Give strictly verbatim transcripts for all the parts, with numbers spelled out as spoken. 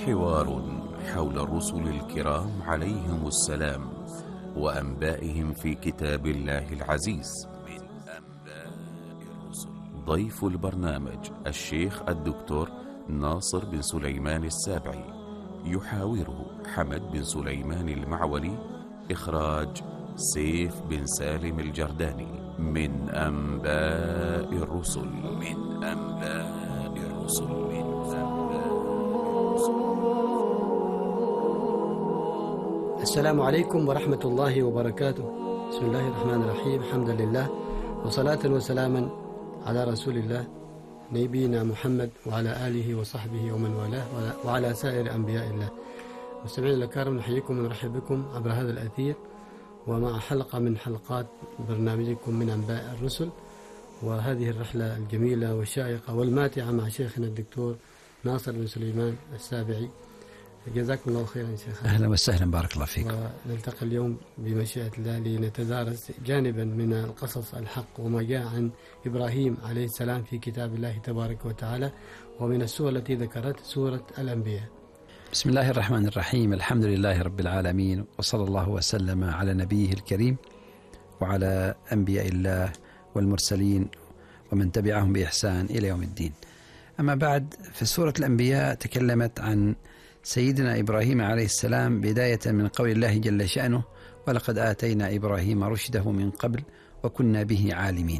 حوار حول الرسل الكرام عليهم السلام وأنبائهم في كتاب الله العزيز. من أنباء الرسل ضيف البرنامج الشيخ الدكتور ناصر بن سليمان السابعي، يحاوره حمد بن سليمان المعولي، إخراج سيف بن سالم الجرداني. من أنباء الرسل من أنباء الرسل من أنباء الرسل. السلام عليكم ورحمة الله وبركاته. بسم الله الرحمن الرحيم، الحمد لله وصلاة وسلاما على رسول الله نبينا محمد وعلى آله وصحبه ومن والاه وعلى سائر أنبياء الله. مستمعين الكرام، نحييكم ونرحب بكم عبر هذا الأثير ومع حلقة من حلقات برنامجكم من أنباء الرسل، وهذه الرحلة الجميلة والشائقة والماتعة مع شيخنا الدكتور ناصر بن سليمان السابعي. جزاكم الله خيرا شيخ. أهلا وسهلا، بارك الله فيك. ونلتقي اليوم بمشيئة الله لنتدارس جانبا من القصص الحق وما جاء عن إبراهيم عليه السلام في كتاب الله تبارك وتعالى، ومن السور التي ذكرت سورة الأنبياء. بسم الله الرحمن الرحيم، الحمد لله رب العالمين، وصلى الله وسلم على نبيه الكريم وعلى أنبياء الله والمرسلين ومن تبعهم بإحسان إلى يوم الدين. أما بعد، في سورة الأنبياء تكلمت عن سيدنا إبراهيم عليه السلام بداية من قول الله جل شأنه: ولقد آتينا إبراهيم رشده من قبل وكنا به عالمين.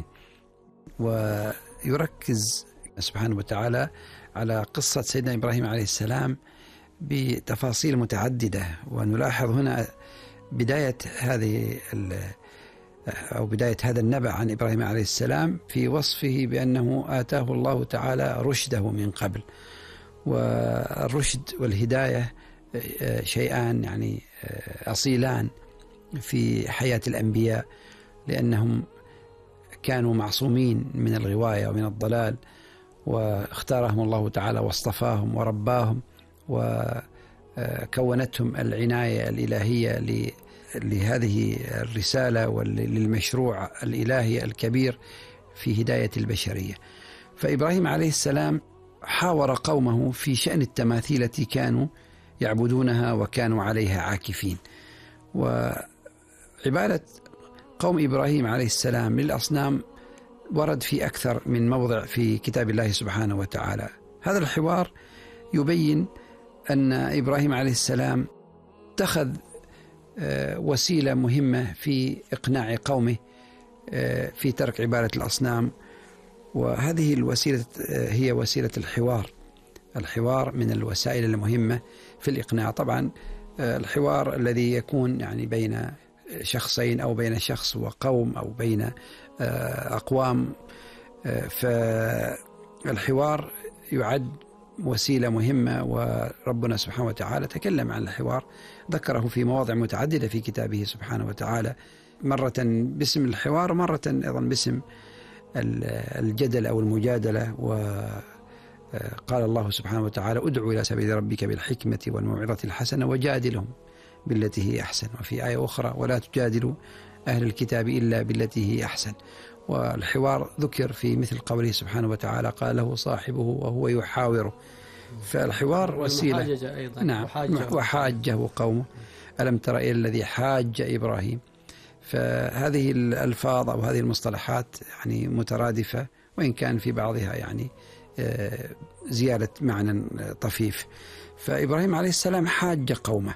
ويركز سبحانه وتعالى على قصة سيدنا إبراهيم عليه السلام بتفاصيل متعددة، ونلاحظ هنا بداية هذه أو بداية هذا النبأ عن إبراهيم عليه السلام في وصفه بأنه آتاه الله تعالى رشده من قبل. والرشد والهداية شيئان يعني أصيلان في حياة الأنبياء، لأنهم كانوا معصومين من الغواية ومن الضلال، واختارهم الله تعالى واصطفاهم ورباهم وكونتهم العناية الإلهية لهذه الرسالة وللمشروع الإلهي الكبير في هداية البشرية. فإبراهيم عليه السلام حاور قومه في شأن التماثيل التي كانوا يعبدونها وكانوا عليها عاكفين. وعبادة قوم إبراهيم عليه السلام للأصنام ورد في أكثر من موضع في كتاب الله سبحانه وتعالى. هذا الحوار يبين أن إبراهيم عليه السلام اتخذ وسيلة مهمة في إقناع قومه في ترك عبادة الأصنام، وهذه الوسيلة هي وسيلة الحوار. الحوار من الوسائل المهمة في الإقناع. طبعا الحوار الذي يكون يعني بين شخصين أو بين شخص وقوم أو بين أقوام، فالحوار يعد وسيلة مهمة، وربنا سبحانه وتعالى تكلم عن الحوار، ذكره في مواضع متعددة في كتابه سبحانه وتعالى، مرة باسم الحوار ومرة أيضا باسم الجدل أو المجادلة. وقال الله سبحانه وتعالى: ادعوا إلى سبيل ربك بالحكمة والموعظة الحسنة وجادلهم بالتي هي أحسن. وفي آية أخرى: ولا تجادلوا أهل الكتاب إلا بالتي هي أحسن. والحوار ذكر في مثل قوله سبحانه وتعالى: قال له صاحبه وهو يحاوره. فالحوار وسيلة. أيضا. نعم، وحاجه, وحاجه قومه ألم تر إلى الذي حاج إبراهيم. فهذه الألفاظ أو هذه المصطلحات يعني مترادفة، وإن كان في بعضها يعني زيادة معنى طفيف. فإبراهيم عليه السلام حاج قومه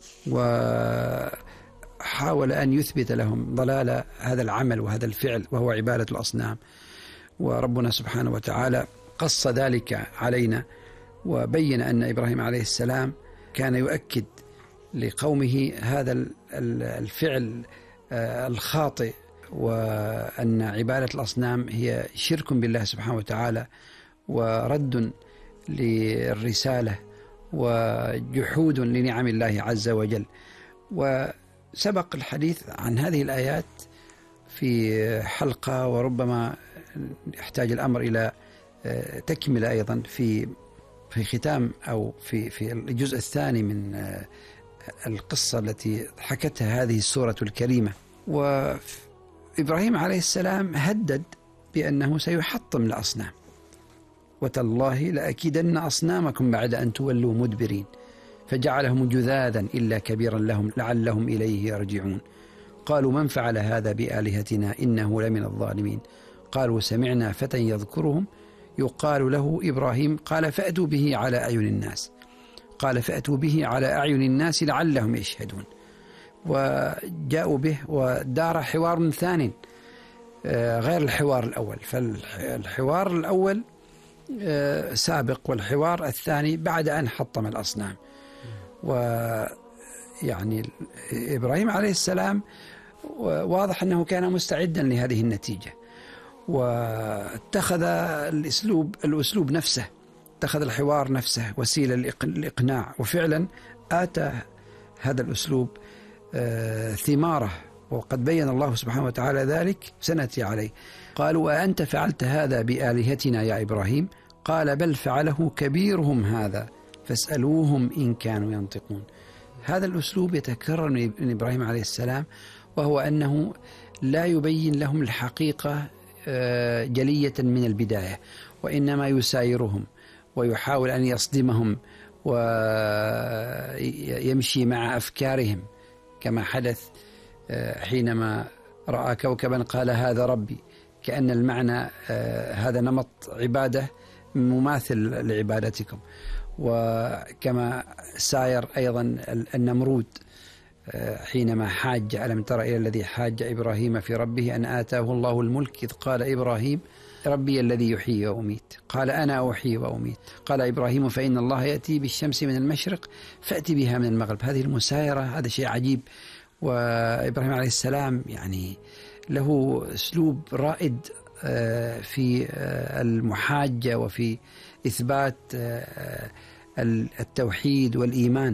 وحاول أن يثبت لهم ضلال هذا العمل وهذا الفعل، وهو عبادة الأصنام. وربنا سبحانه وتعالى قص ذلك علينا وبين أن إبراهيم عليه السلام كان يؤكد لقومه هذا الفعل الخاطئ، وأن عبادة الأصنام هي شرك بالله سبحانه وتعالى ورد للرسالة وجحود لنعم الله عز وجل. وسبق الحديث عن هذه الآيات في حلقة، وربما يحتاج الأمر إلى تكملة أيضا في في ختام أو في في الجزء الثاني من القصة التي حكتها هذه السورة الكريمة. وإبراهيم عليه السلام هدد بأنه سيحطم الأصنام، وتالله لأكيدن أصنامكم بعد أن تولوا مدبرين فجعلهم جذاذا إلا كبيرا لهم لعلهم إليه يرجعون قالوا من فعل هذا بآلهتنا إنه لمن الظالمين قالوا سمعنا فتى يذكرهم يقال له إبراهيم قال فأتوا به على أعين الناس قال فأتوا به على أعين الناس لعلهم يشهدون. وجاءوا به ودار حوار ثاني غير الحوار الأول، فالحوار الأول سابق والحوار الثاني بعد أن حطم الأصنام. ويعني إبراهيم عليه السلام واضح أنه كان مستعدا لهذه النتيجة، واتخذ الأسلوب الأسلوب نفسه، اتخذ الحوار نفسه وسيلة للإقناع، وفعلا آتى هذا الأسلوب ثماره، وقد بين الله سبحانه وتعالى ذلك سنأتي عليه. قالوا أأنت فعلت هذا بآلهتنا يا إبراهيم؟ قال بل فعله كبيرهم هذا فاسألوهم إن كانوا ينطقون. هذا الأسلوب يتكرر من إبراهيم عليه السلام، وهو أنه لا يبين لهم الحقيقة جلية من البداية، وإنما يسايرهم ويحاول أن يصدمهم ويمشي مع أفكارهم، كما حدث حينما رأى كوكبا قال هذا ربي، كأن المعنى هذا نمط عبادة مماثل لعبادتكم. وكما ساير أيضا النمرود حينما حاج ألم تر إلى الذي حاج إبراهيم في ربه أن آتاه الله الملك إذ قال إبراهيم ربي الذي يحيي وأميت قال أنا أحيي وأميت قال إبراهيم فإن الله يأتي بالشمس من المشرق فأتي بها من المغرب. هذه المسايرة هذا شيء عجيب. وإبراهيم عليه السلام يعني له أسلوب رائد في المحاجة وفي إثبات التوحيد والإيمان.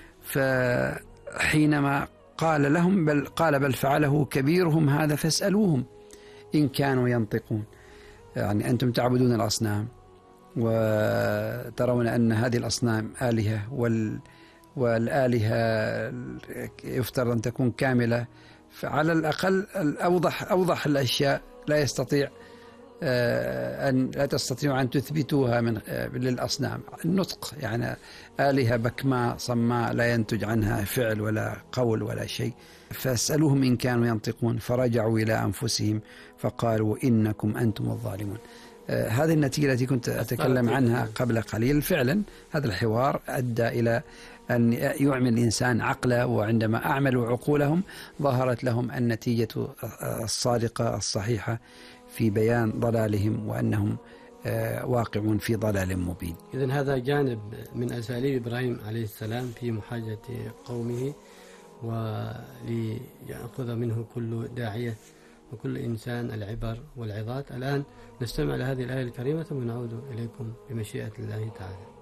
فحينما قال لهم بل قال بل فعله كبيرهم هذا فاسألوهم إن كانوا ينطقون. يعني أنتم تعبدون الأصنام وترون أن هذه الأصنام آلهة، وال والآلهة يفترض أن تكون كاملة، فعلى الأقل الأوضح أوضح الأشياء لا يستطيع أن لا تستطيعوا أن تثبتوها من للأصنام. النطق يعني آلهة بكماء صماء لا ينتج عنها فعل ولا قول ولا شيء. فاسألوهم إن كانوا ينطقون فرجعوا إلى أنفسهم فقالوا إنكم أنتم الظالمون. هذه النتيجة التي كنت أتكلم عنها قبل قليل. فعلا هذا الحوار أدى إلى أن يعمل الإنسان عقله، وعندما أعملوا عقولهم ظهرت لهم النتيجة الصادقة الصحيحة في بيان ضلالهم وأنهم واقعون في ضلال مبين. إذن هذا جانب من أساليب إبراهيم عليه السلام في محاجة قومه، وليأخذ منه كل داعية وكل إنسان العبر والعظات. الآن نستمع لهذه الآية الكريمة ثم نعود إليكم بمشيئة الله تعالى.